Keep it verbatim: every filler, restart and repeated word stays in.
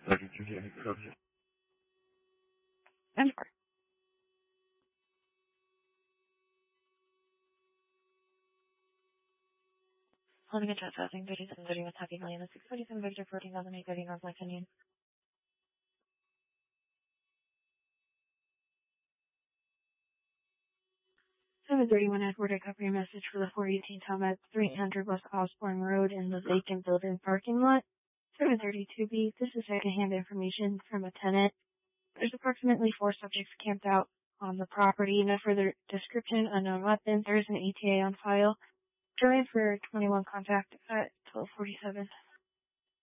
thirty-two David Cody. And four. Holding a chat housing thirty-seven thirty with Happy Valley and the six forty-seven Victor fourteen thousand eight thirty North Lake Canyon. seven thirty-one Edward, I copy your message for the four eighteen Tom at three hundred West Osborne Road in the vacant building parking lot. seven thirty-two B, this is secondhand information from a tenant. There's approximately four subjects camped out on the property. No further description, unknown weapons. There is an E T A on file. Join for twenty-one contact at twelve forty-seven.